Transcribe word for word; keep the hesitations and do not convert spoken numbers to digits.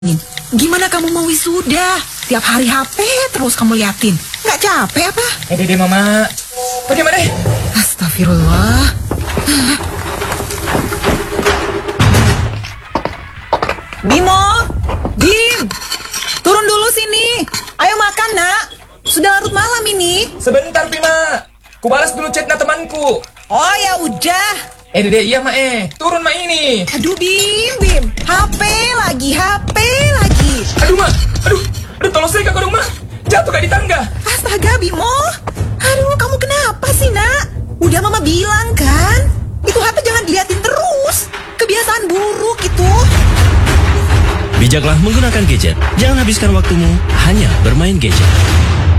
Gimana kamu mau wisuda? Tiap hari H P terus kamu liatin. Nggak capek apa? Eh, dede mama. Bagaimana deh? Astagfirullah. Bimo, Bim, turun dulu sini. Ayo makan, nak. Sudah larut malam ini. Sebentar, Bima. Kubalas dulu chatnya temanku. Oh ya udah. Eh, dede, iya, ma eh. Turun, ma ini. Aduh, Bim, Bim. H P lagi, H P lagi. Aduh, ma. Aduh. Aduh, tolong saya, Kak, ma. Jatuh kayak di tangga. Astaga, Bimo. Aduh, kamu kenapa sih, nak? Udah mama bilang kan? Itu H P jangan diliatin terus. Kebiasaan buruk itu. Bijaklah menggunakan gadget. Jangan habiskan waktumu hanya bermain gadget.